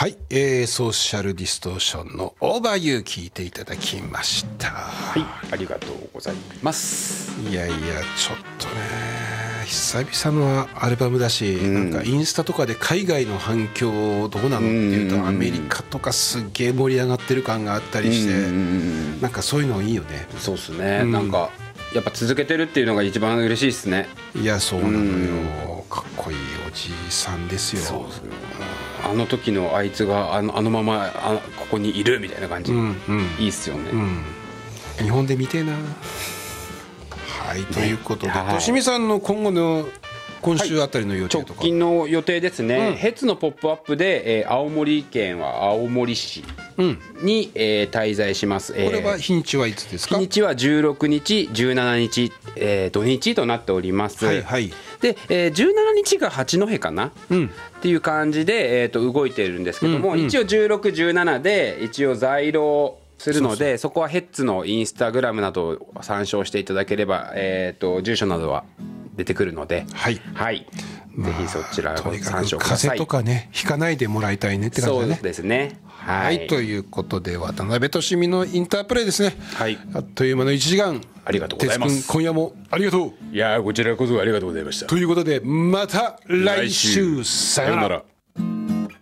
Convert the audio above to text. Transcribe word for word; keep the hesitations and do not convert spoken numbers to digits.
はい、えー、ソーシャルディストーションのオーバーユー聞いていただきました。 はい、ありがとうございます。 いやいや、ちょっとね久々のアルバムだし、うん、なんかインスタとかで海外の反響どうなのっていうと、アメリカとかすっげえ盛り上がってる感があったりして、なんかそういうのいいよね。 そうっすね、うん、なんかやっぱ続けてるっていうのが一番嬉しいですね。 いやそうなのよ、かっこいいおじいさんですよ。 そうですよ、あの時のあいつがあの、あのままあここにいるみたいな感じ、うんうん、いいっすよね、うん、 日本で見てえな。はい、ね、ということで、としみさんの今後の今週あたりの予定とか、 はい、直近の予定ですね、うん、ヘッツのポップアップで、えー、青森県は青森市に、うんえー、滞在します。 これは日にちはいつですか？ 日にちはじゅうろくにちじゅうしちにち、えー、土日となっております。はいはい、で、えー、じゅうしちにちが八戸かな、うん、っていう感じで、えー、と動いてるんですけども、うんうん、一応じゅうろく、じゅうしちで一応在廊するので、そうそう、そこはヘッツのインスタグラムなどを参照していただければ、えー、と住所などは出てくるので、はい、はい、まあ、ぜひそちらを参照ください。 風邪とかね引かないでもらいたいねって感じだね。 そうですね、 はい、はい、ということで渡辺俊美のインタープレイですね、はい、あっという間のいちじかんありがとうございます。 今夜もありがとう。 いやこちらこそありがとうございました。 ということでまた来週、さよなら。